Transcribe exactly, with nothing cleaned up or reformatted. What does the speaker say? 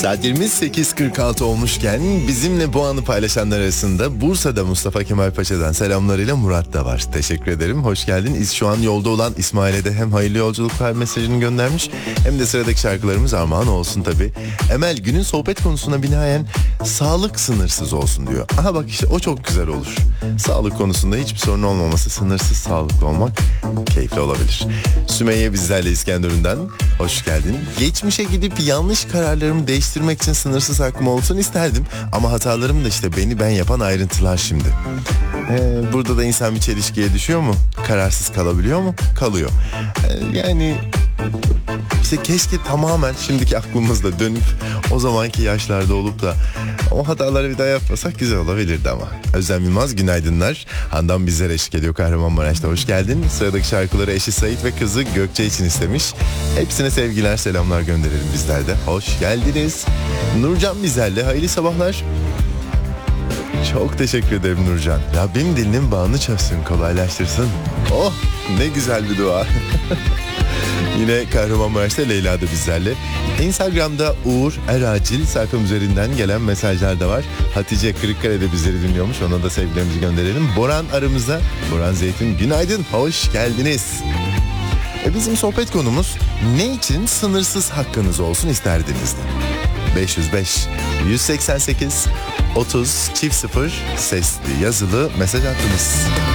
Saatlerimiz sekiz kırk altı olmuşken bizimle bu anı paylaşanlar arasında Bursa'da Mustafa Kemal Paşa'dan selamlarıyla Murat da var. Teşekkür ederim. Hoş geldin. Şu an yolda olan İsmail'e de hem hayırlı yolculuklar mesajını göndermiş hem de sıradaki şarkılarımız armağan olsun tabii. Emel, günün sohbet konusuna binaen sağlık sınırsız olsun diyor. Aha bak işte o çok güzel olur. Sağlık konusunda hiçbir sorun olmaması, sınırsız sağlıklı olmak keyifli olabilir. Sümeyye bizlerle İskenderun'dan. Hoş geldin. Geçmişe gidip yanlış kararlarımı değiştirmek için sınırsız hakkım olsun isterdim. Ama hatalarım da işte beni ben yapan ayrıntılar şimdi. Ee, burada da insan bir çelişkiye düşüyor mu? Kararsız kalabiliyor mu? Kalıyor. Ee, yani işte keşke tamamen şimdiki aklımızla dönüp o zamanki yaşlarda olup da o hataları bir daha yapmasak güzel olabilirdi ama. Özlem Yılmaz günaydınlar. Handan bizlere eşlik ediyor Kahramanmaraş'ta. Hoş geldin. Sıradaki şarkıları eşi Sait ve kızı Gökçe için istemiş. Hepsine sevgiler, selamlar gönderelim bizler de. Hoş geldiniz. Nurcan bizlerle. Hayırlı sabahlar. Çok teşekkür ederim Nurcan. Rabbim dilinin bağını çözsün, kolaylaştırsın. Oh, ne güzel bir dua. Yine Kahramanmaraş'ta Leyla da bizlerle. Instagram'da Uğur Eracil sayfam üzerinden gelen mesajlar da var. Hatice Kırıkkale'de bizleri dinliyormuş. Ona da sevgilerimizi gönderelim. Boran aramızda. Boran Zeytin günaydın. Hoş geldiniz. E bizim sohbet konumuz ne için sınırsız hakkınız olsun isterdiniz? beş yüz beş yüz seksen sekiz otuz çift sıfır sesli yazılı mesaj hattınız.